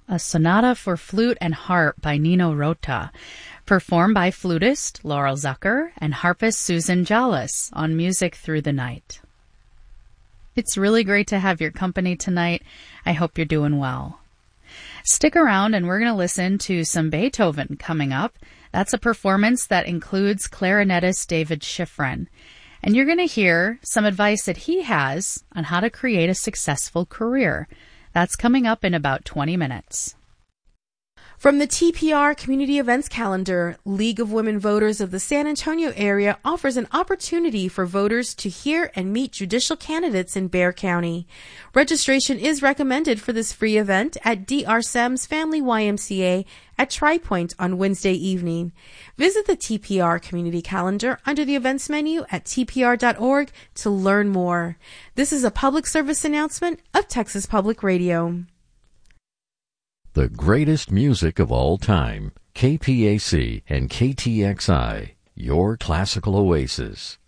a sonata for flute and harp by Nino Rota, performed by flutist Laurel Zucker and harpist Susan Jallis on Music Through the Night. It's really great to have your company tonight. I hope you're doing well. Stick around and we're going to listen to some Beethoven coming up. That's a performance that includes clarinetist David Schifrin. And you're going to hear some advice that he has on how to create a successful career. That's coming up in about 20 minutes. From the TPR Community Events Calendar, League of Women Voters of the San Antonio area offers an opportunity for voters to hear and meet judicial candidates in Bexar County. Registration is recommended for this free event at D.R. Sem's Family YMCA at Tri-Point on Wednesday evening. Visit the TPR Community Calendar under the events menu at tpr.org to learn more. This is a public service announcement of Texas Public Radio. The greatest music of all time. KPAC and KTXI, your classical oasis.